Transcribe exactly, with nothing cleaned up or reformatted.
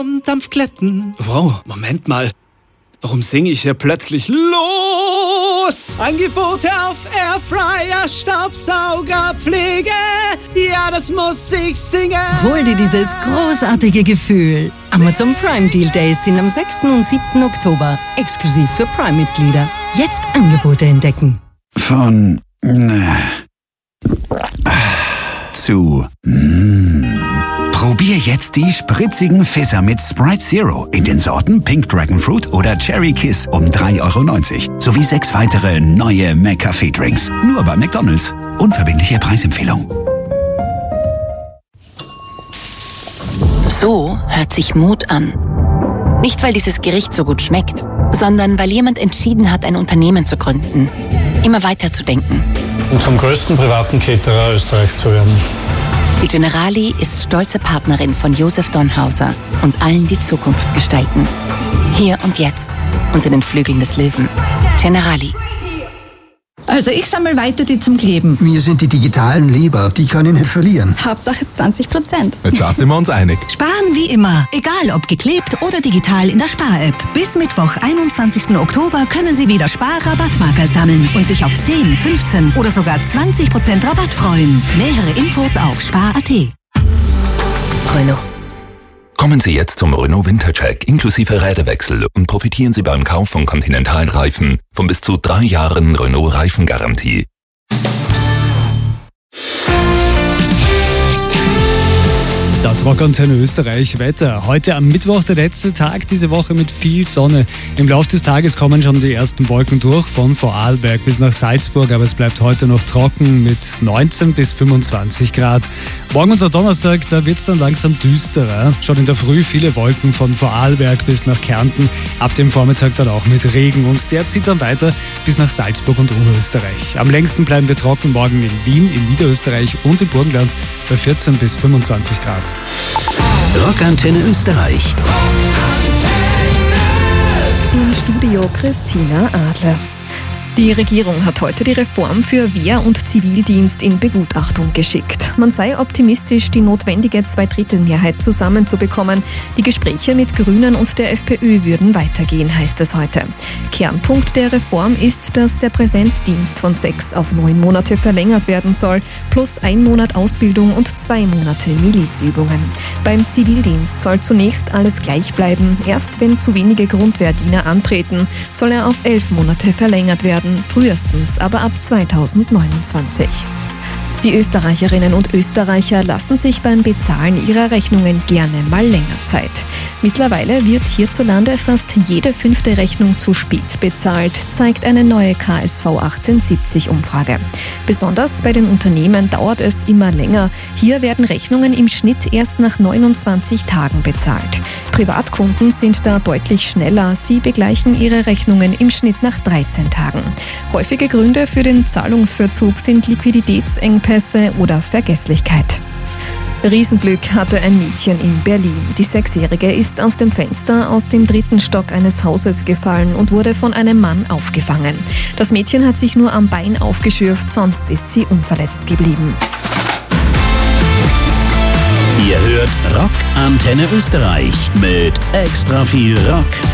Dampfglätten. Wow, Moment mal. Warum singe ich hier plötzlich los? Angebote auf Airfryer, Staubsauger, Pflege. Ja, das muss ich singen. Hol dir dieses großartige Gefühl. Amazon Prime Deal Days sind am sechsten und siebten Oktober. Exklusiv für Prime-Mitglieder. Jetzt Angebote entdecken. Von äh, zu mm. Probier jetzt die spritzigen Fisser mit Sprite Zero in den Sorten Pink Dragon Fruit oder Cherry Kiss um drei Euro neunzig. Sowie sechs weitere neue McCafé-Drinks. Nur bei McDonald's. Unverbindliche Preisempfehlung. So hört sich Mut an. Nicht, weil dieses Gericht so gut schmeckt, sondern weil jemand entschieden hat, ein Unternehmen zu gründen. Immer weiter zu denken. Und zum größten privaten Caterer Österreichs zu werden. Die Generali ist stolze Partnerin von Josef Donhauser und allen, die Zukunft gestalten. Hier und jetzt, unter den Flügeln des Löwen. Generali. Also ich sammle weiter die zum Kleben. Mir sind die digitalen lieber, die kann ich nicht verlieren. Hauptsache zwanzig Prozent. Da sind wir uns einig. Sparen wie immer, egal ob geklebt oder digital in der Spar-App. Bis Mittwoch, einundzwanzigsten Oktober können Sie wieder Spar-Rabattmarker sammeln und sich auf zehn, fünfzehn oder sogar zwanzig Prozent Rabatt freuen. Nähere Infos auf spar punkt at. Renault. Kommen Sie jetzt zum Renault Wintercheck inklusive Räderwechsel und profitieren Sie beim Kauf von Continental Reifen von bis zu drei Jahren Renault Reifengarantie. Das Rockantenne Österreich Wetter. Heute am Mittwoch der letzte Tag diese Woche mit viel Sonne. Im Laufe des Tages kommen schon die ersten Wolken durch von Vorarlberg bis nach Salzburg, aber es bleibt heute noch trocken mit neunzehn bis fünfundzwanzig Grad. Morgen unser Donnerstag, da wird es dann langsam düsterer. Schon in der Früh viele Wolken von Vorarlberg bis nach Kärnten. Ab dem Vormittag dann auch mit Regen und der zieht dann weiter bis nach Salzburg und Oberösterreich. Am längsten bleiben wir trocken morgen in Wien, in Niederösterreich und im Burgenland bei vierzehn bis fünfundzwanzig Grad. Rockantenne Österreich. Im Studio Christina Adler. Die Regierung hat heute die Reform für Wehr- und Zivildienst in Begutachtung geschickt. Man sei optimistisch, die notwendige Zweidrittelmehrheit zusammenzubekommen. Die Gespräche mit Grünen und der FPÖ würden weitergehen, heißt es heute. Kernpunkt der Reform ist, dass der Präsenzdienst von sechs auf neun Monate verlängert werden soll, plus ein Monat Ausbildung und zwei Monate Milizübungen. Beim Zivildienst soll zunächst alles gleich bleiben. Erst wenn zu wenige Grundwehrdiener antreten, soll er auf elf Monate verlängert werden. Frühestens aber ab zweitausendneunundzwanzig. Die Österreicherinnen und Österreicher lassen sich beim Bezahlen ihrer Rechnungen gerne mal länger Zeit. Mittlerweile wird hierzulande fast jede fünfte Rechnung zu spät bezahlt, zeigt eine neue K S V achtzehnhundertsiebzig-Umfrage. Besonders bei den Unternehmen dauert es immer länger. Hier werden Rechnungen im Schnitt erst nach neunundzwanzig Tagen bezahlt. Privatkunden sind da deutlich schneller. Sie begleichen ihre Rechnungen im Schnitt nach dreizehn Tagen. Häufige Gründe für den Zahlungsverzug sind Liquiditätsengpässe oder Vergesslichkeit. Riesenglück hatte ein Mädchen in Berlin. Die Sechsjährige ist aus dem Fenster aus dem dritten Stock eines Hauses gefallen und wurde von einem Mann aufgefangen. Das Mädchen hat sich nur am Bein aufgeschürft, sonst ist sie unverletzt geblieben. Ihr hört Rockantenne Österreich mit extra viel Rock